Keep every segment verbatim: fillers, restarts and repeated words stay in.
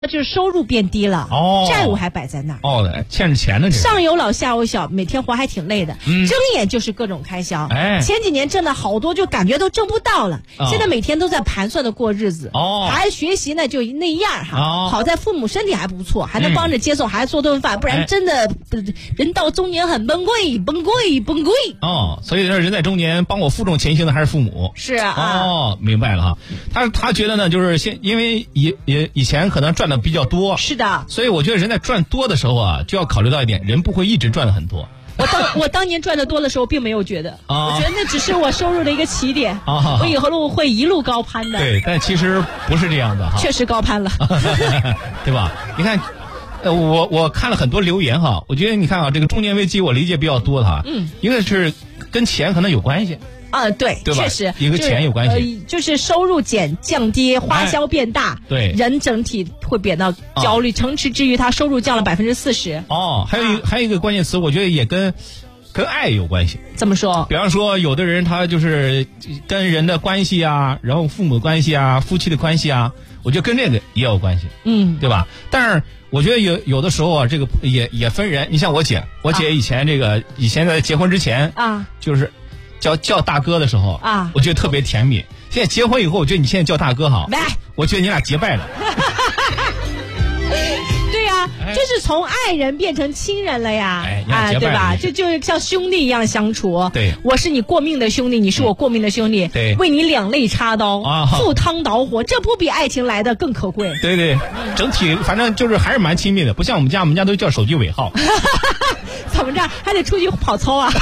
就是收入变低了， 哦， 债务还摆在那儿， 哦，欠着钱呢，这上有老下有小，每天活还挺累的， 嗯、 睁眼就是各种开销。 哎， 前几年挣的好多，就感觉都挣不到了， 哦、 现在每天都在盘算的过日子。 哦， 孩子学习呢就那样哈， 哦、 好在父母身体还不错，还能帮着接送孩子做顿饭，嗯、不然真的、哎、人到中年很崩溃，崩溃，崩溃。 哦，所以说人在中年，帮我负重前行的还是父母。 是啊。 哦，明白了哈。他他觉得呢，就是现因为以以以前可能赚的比较多。 是的， 所以我觉得人在赚多的时候啊，就要考虑到一点，人不会一直赚的很多。 我当我当年赚的多的时候，并没有觉得，啊、我觉得那只是我收入的一个起点，啊、我以后路会一路高攀的。 对，但其实不是这样的哈， 确实高攀了， 对吧？你看，呃，我我看了很多留言哈，我觉得你看啊，这个中年危机我理解比较多的哈，嗯，一个是跟钱可能有关系。 啊，对， 对吧？ 确实， 一个钱有关系， 呃，就是收入减降低，花销变大， 哎、对， 人整体会变到焦虑。城池之余，他收入降了百分之四十。 哦，还有一、啊、还有一个关键词，我觉得也跟跟爱有关系。 怎么说？ 比方说，有的人他就是跟人的关系啊，然后父母的关系啊，夫妻的关系啊，我觉得跟这个也有关系， 嗯， 对吧？但是我觉得有有的时候啊，这个也也分人。你像我姐，我姐以前这个、啊、以前在结婚之前啊， 就是。叫叫大哥的时候啊， 我觉得特别甜蜜。现在结婚以后，我觉得你现在叫大哥好，我觉得你俩结拜了。 对呀、啊，就是从爱人变成亲人了呀， 哎， 啊，对吧？这就像兄弟一样相处。 对， 我是你过命的兄弟，你是我过命的兄弟。 对， 为你两肋插刀， 啊， 赴汤蹈火，这不比爱情来的更可贵？ 对对，整体反正就是还是蛮亲密的，不像我们家，我们家都叫手机尾号。 怎么着还得出去跑操啊？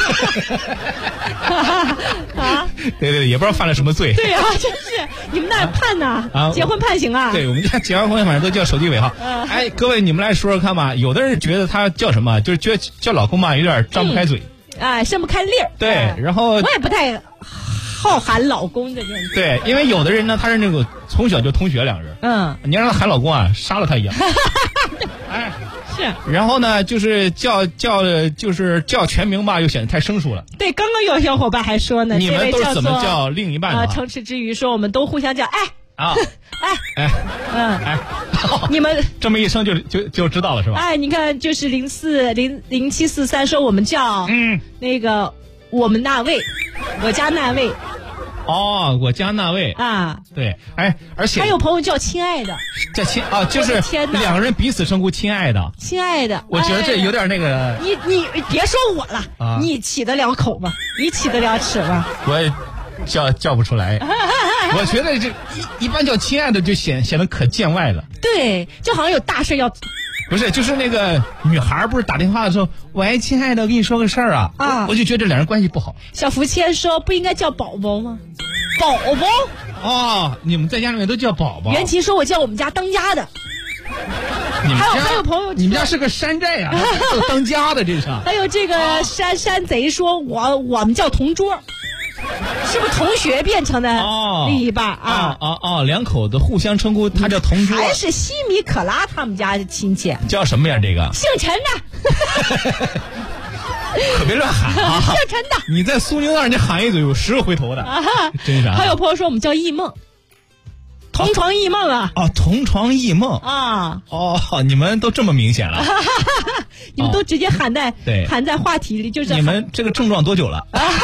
啊，对对，也不知道犯了什么罪。 对啊，真是你们那判呢？ 啊， 结婚判刑啊？ 对，我们家结完婚反正都叫手机尾号。 嗯、 哎，各位你们来说说看吧，有的人觉得他叫什么，就是觉得叫老公嘛有点张不开嘴， 嗯、啊，伸不开粒儿。 对， 嗯、 然后我也不太好喊老公这件事。 对，因为有的人呢，他是那个从小就同学两人， 嗯， 你要让他喊老公啊，杀了他一样。哎。 是， 然后呢，就是叫叫就是叫全名吧，又显得太生疏了。 对，刚刚有小伙伴还说呢， 你们都是怎么叫另一半的？ 啊，城池之余说我们都互相叫哎啊哎哎嗯哎， 你们这么一声就就就知道了是吧？ 哎，你看就是零四零零七四三说我们叫嗯那个我们那位，我家那位。 哦，我家那位啊， 对，哎，而且还有朋友叫亲爱的， 叫亲啊，就是两个人彼此称呼亲爱的， 亲爱的， 我觉得这有点那个。 哎、你你别说我了、啊，你起得了口吗？你起得了齿吗？ 我也叫叫不出来，我觉得这一一般叫亲爱的就显显得可见外了。 对，就好像有大事要。 不是，就是那个女孩不是打电话的时候，喂，亲爱的，我跟你说个事儿啊， 啊， 我就觉得这两人关系不好。 小福谦说不应该叫宝宝吗？宝宝哦，你们在家里面都叫宝宝。 袁琪说我叫我们家当家的。 你们家还有还有朋友， 你们家是个山寨啊，有当家的这是。 还有这个山山贼说我我们叫同桌。是不是同学变成的另一半啊？ 啊啊！两口子互相称呼，他叫同桌。 还是西米可拉他们家的亲戚？ 叫什么呀？这个姓陈的。 可别乱喊啊！ 姓陈的。 你在苏宁那儿，你喊一嘴有十个回头的，啊、真是。 还有朋友说我们叫异梦。同床异梦啊！ 哦，同床异梦啊！ 哦，你们都这么明显了， 你们都直接喊在、哦、 对喊在话题里，就是你们这个症状多久了？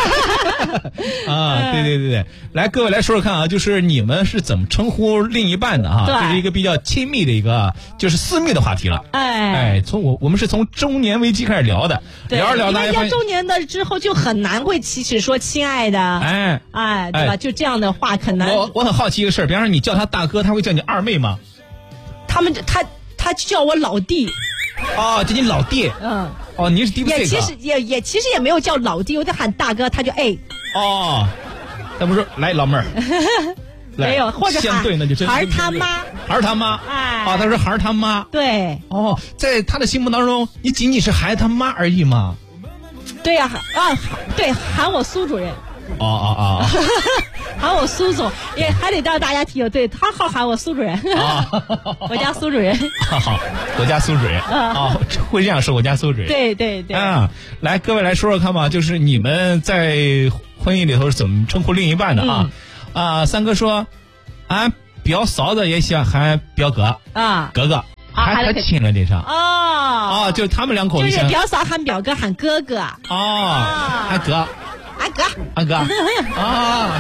啊，对对对对，来各位来说说看啊，就是你们是怎么称呼另一半的啊？这是一个比较亲密的一个，就是私密的话题了。 哎哎，从我我们是从中年危机开始聊的，聊着聊着， 因为中年的之后就很难会起始说亲爱的， 哎哎，对吧？哎、就这样的话很难。 我我很好奇一个事儿，比方说你叫他大哥，他会叫你二妹吗？ 他们他他叫我老弟。 哦，叫你老弟。 嗯。 哦，你是弟不这个？ 也其实也也其实也没有叫老弟，我在喊大哥，他就哎。 哦，那不是来老妹儿。 没有，或者相对那就真孩儿他妈， 孩儿他妈。 哎。 啊，他说孩儿他妈。 对。 哦，在他的心目当中，你仅仅是孩子他妈而已吗？ 对呀、啊，啊，对，喊我苏主任。 哦哦哦。 喊我苏总，也还得让大家提醒，对他好喊我苏主任， 啊、 我家苏主任， 好，我家苏主任，啊、哦，会这样说，我家苏主任， 对对对， 啊，来，各位来说说看吧，就是你们在婚姻里头是怎么称呼另一半的啊？嗯、啊，三哥说，啊， 表嫂子也喜欢喊表哥啊， 哥哥，还可亲了这上。 哦哦，就他们两口子。 就是表嫂喊表哥喊哥哥。 哦，喊哥。 阿哥， 阿哥啊，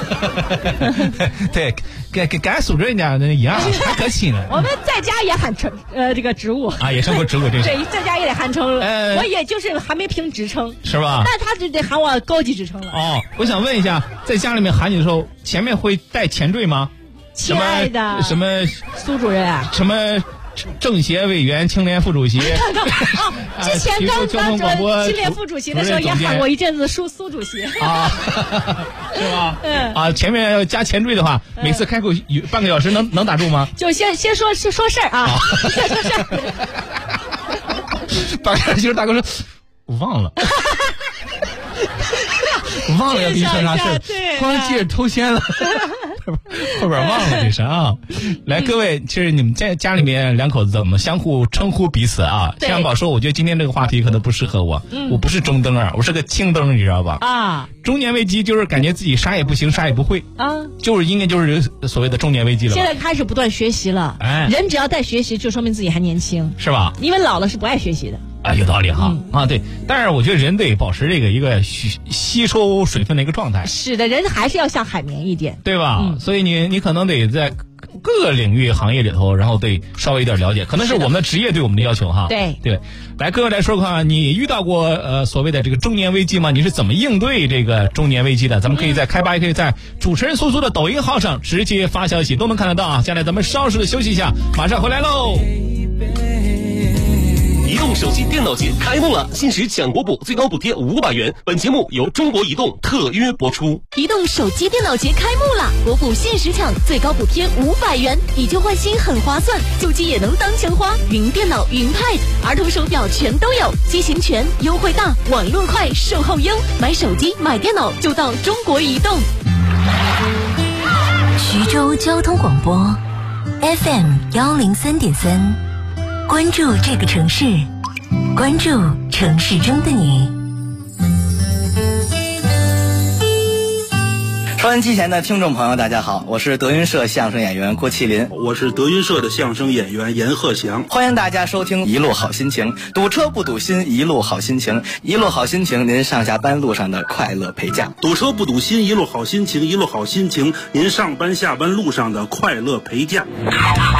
对，跟跟跟俺苏州人家那一样，还可亲了。 我们在家也喊称呃这个职务啊，也称过职务，这是。 对，在家也得喊称， 呃， 我也就是还没评职称， 是吧？ 但他就得喊我高级职称了。 哦，我想问一下，在家里面喊你的时候，前面会带前缀吗？ 亲爱的， 什么苏主任啊？ 什么？政协委员、青联副主席。 哦，之前刚当着青联副主席的时候，也喊过一阵子苏苏主席。啊， 是吧？ 嗯。 啊，前面要加前缀的话，每次开口半个小时能能打住吗？ 就先先说说事儿啊，先说事儿。 半个小时大哥说，我忘了。我忘了要跟你说啥事儿，光记着偷闲了，后边忘了这啥啊？来，各位，其实你们在家里面两口子怎么相互称呼彼此啊？向宝说，我觉得今天这个话题可能不适合我，嗯、我不是中灯啊，我是个青灯，你知道吧？啊，中年危机就是感觉自己啥也不行，啥也不会啊，就是应该就是所谓的中年危机了。 现在开始不断学习了，哎，人只要在学习，就说明自己还年轻， 是吧？ 因为老了是不爱学习的。 啊，有道理哈、嗯、啊，对，但是我觉得人得保持这个一个吸吸收水分的一个状态。 是的，人还是要像海绵一点， 对吧？嗯、所以你你可能得在各个领域行业里头，然后得稍微有点了解，可能是我们的职业对我们的要求哈。 对对，来各位来说看，你遇到过呃所谓的这个中年危机吗？你是怎么应对这个中年危机的？咱们可以在开吧，也可以在主持人苏苏的抖音号上直接发消息，都能看得到啊。下来咱们稍事的休息一下，马上回来喽。 移动手机电脑节开幕了，限时抢国补，最高补贴五百元。本节目由中国移动特约播出。 移动手机电脑节开幕了，国补限时抢，最高补贴五百元，以旧换新很划算，旧机也能当钱花。云电脑、云 Pad、儿童手表全都有，机型全，优惠大，网络快，售后优。买手机、买电脑就到中国移动。 徐州交通广播 F M 幺零三点三。关注这个城市，关注城市中的你。 收音机前的听众朋友大家好，我是德云社相声演员郭麒麟， 我是德云社的相声演员严鹤翔， 欢迎大家收听一路好心情，堵车不堵心，一路好心情，一路好心情，您上下班路上的快乐陪驾。 堵车不堵心，一路好心情，一路好心情，您上班下班路上的快乐陪驾。